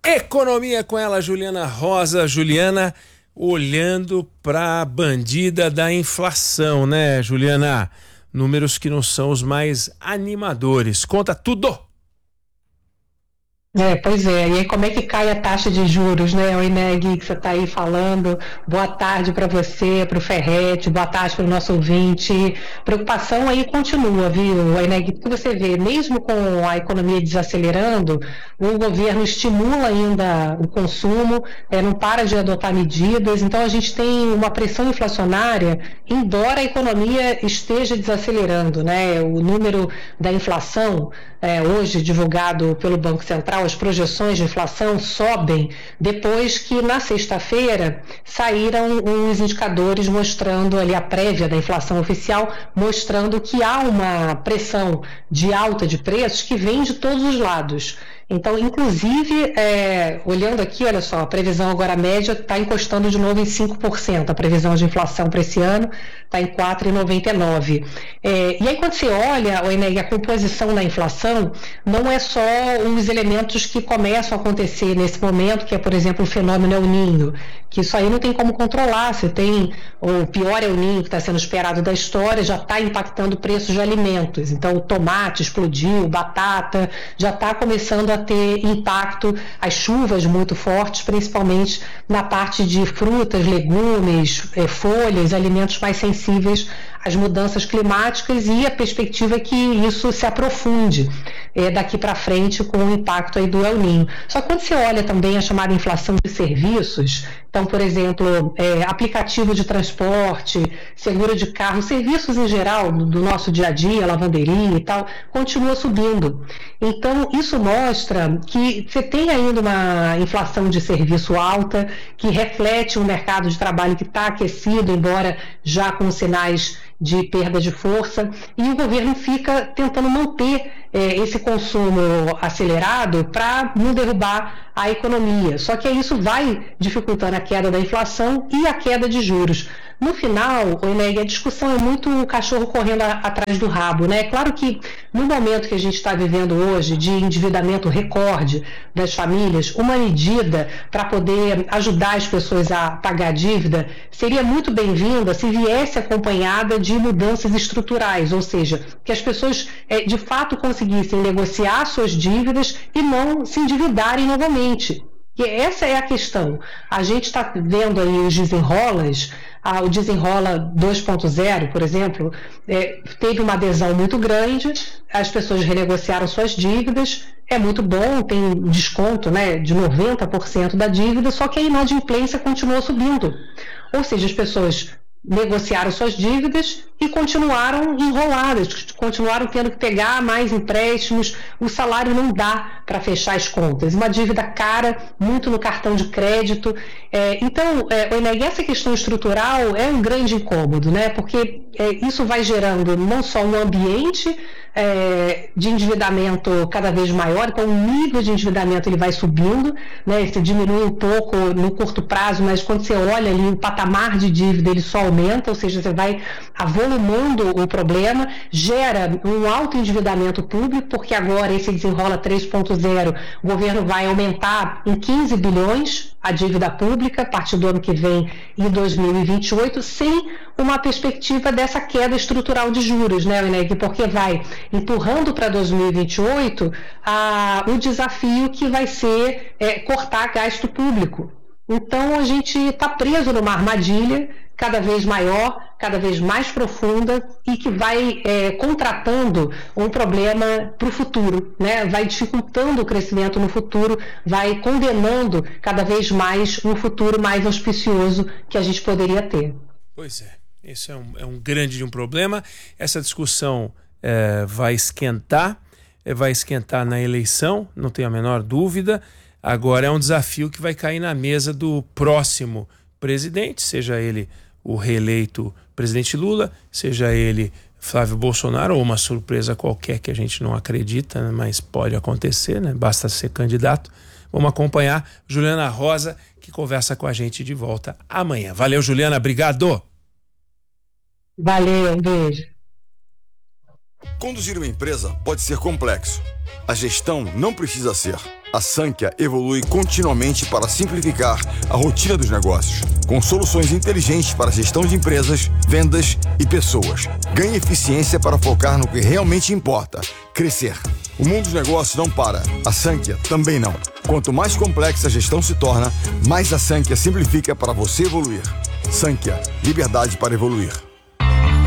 Economia com ela, Juliana Rosa. Juliana, olhando para a bandida da inflação, né, Juliana? Números que não são os mais animadores. Conta tudo! Pois é, e aí como é que cai a taxa de juros, né, o INEG, que você está aí falando? Boa tarde para você, para o Ferretti, boa tarde para o nosso ouvinte. Preocupação aí continua, viu, o INEG, porque você vê, mesmo com a economia desacelerando, o governo estimula ainda o consumo, não para de adotar medidas, então a gente tem uma pressão inflacionária, embora a economia esteja desacelerando, né, o número da inflação, hoje divulgado pelo Banco Central, as projeções de inflação sobem depois que na sexta-feira saíram os indicadores mostrando ali a prévia da inflação oficial, mostrando que há uma pressão de alta de preços que vem de todos os lados. Então, inclusive, olhando aqui, olha só, a previsão agora média está encostando de novo em 5%, a previsão de inflação para esse ano está em 4,99%. E aí, quando você olha, a composição da inflação, não é só os elementos que começam a acontecer nesse momento, que é, por exemplo, o fenômeno El Niño, que isso aí não tem como controlar. Você tem o pior El Niño que está sendo esperado da história, já está impactando preços de alimentos. Então, o tomate explodiu, batata, já está começando a ter impacto, as chuvas muito fortes, principalmente na parte de frutas, legumes, folhas, alimentos mais sensíveis às mudanças climáticas, e a perspectiva é que isso se aprofunde daqui para frente com o impacto aí do El Niño. Só que quando você olha também a chamada inflação de serviços, então, por exemplo, aplicativo de transporte, seguro de carro, serviços em geral do nosso dia a dia, lavanderia e tal, continua subindo. Então, isso mostra que você tem ainda uma inflação de serviço alta, que reflete um mercado de trabalho que está aquecido, embora já com sinais de perda de força, e o governo fica tentando manter esse consumo acelerado para não derrubar a economia. Só que isso vai dificultando a queda da inflação e a queda de juros. No final, a discussão é muito o cachorro correndo atrás do rabo, né? Claro que no momento que a gente está vivendo hoje de endividamento recorde das famílias, uma medida para poder ajudar as pessoas a pagar a dívida seria muito bem-vinda se viesse acompanhada de mudanças estruturais, ou seja, que as pessoas de fato conseguissem negociar suas dívidas e não se endividarem novamente. E essa é a questão. A gente está vendo aí os desenrolas, o Desenrola 2.0, por exemplo, teve uma adesão muito grande, as pessoas renegociaram suas dívidas, é muito bom, tem desconto, né, de 90% da dívida, só que a inadimplência continuou subindo. Ou seja, as pessoas negociaram suas dívidas e continuaram enroladas, continuaram tendo que pegar mais empréstimos, o salário não dá para fechar as contas, uma dívida cara, muito no cartão de crédito. Então, essa questão estrutural é um grande incômodo, né? Porque isso vai gerando não só um ambiente de endividamento cada vez maior, então o nível de endividamento ele vai subindo, né? Ele diminui um pouco no curto prazo, mas quando você olha ali o patamar de dívida ele só aumenta, ou seja, você vai avolumando o problema, gera um alto endividamento público, porque agora esse Desenrola 3.0, o governo vai aumentar em 15 bilhões a dívida pública a partir do ano que vem, em 2028, sem uma perspectiva dessa queda estrutural de juros, né, INEG? Porque vai empurrando para 2028 o desafio que vai ser cortar gasto público. Então, a gente está preso numa armadilha cada vez maior, cada vez mais profunda e que vai contratando um problema para o futuro, né? Vai dificultando o crescimento no futuro, vai condenando cada vez mais um futuro mais auspicioso que a gente poderia ter. Pois é, isso é um grande problema. Essa discussão vai esquentar na eleição, não tenho a menor dúvida. Agora é um desafio que vai cair na mesa do próximo presidente, seja ele o reeleito presidente Lula, seja ele Flávio Bolsonaro, ou uma surpresa qualquer que a gente não acredita, né? Mas pode acontecer, né? Basta ser candidato. Vamos acompanhar Juliana Rosa, que conversa com a gente de volta amanhã. Valeu, Juliana, obrigado! Valeu, um beijo. Conduzir uma empresa pode ser complexo. A gestão não precisa ser. A Sankhya evolui continuamente para simplificar a rotina dos negócios, com soluções inteligentes para gestão de empresas, vendas e pessoas. Ganhe eficiência para focar no que realmente importa: crescer. O mundo dos negócios não para, a Sankhya também não. Quanto mais complexa a gestão se torna, mais a Sankhya simplifica para você evoluir. Sankhya, liberdade para evoluir.